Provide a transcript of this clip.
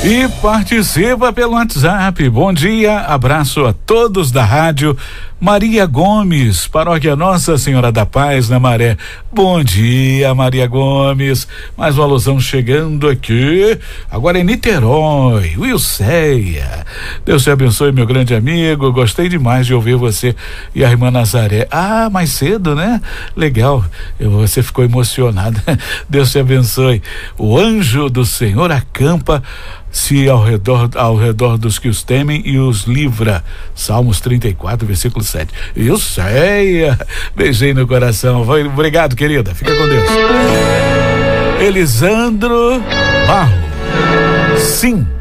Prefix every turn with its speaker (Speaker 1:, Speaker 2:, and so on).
Speaker 1: E participa pelo WhatsApp. Bom dia, abraço a todos da rádio. Maria Gomes, paróquia Nossa Senhora da Paz, na Maré. Bom dia, Maria Gomes. Mais uma alusão chegando aqui. Agora é Niterói, Wilceia. Deus te abençoe, meu grande amigo. Gostei demais de ouvir você e a irmã Nazaré. Ah, mais cedo, né? Legal. Você ficou emocionada. Deus te abençoe. O anjo do Senhor acampa se ao redor dos que os temem e os livra. Salmos 34, versículo 7. Eu sei. Beijei no coração. Obrigado, querida. Fica com Deus. Elisandro Barro. Sim.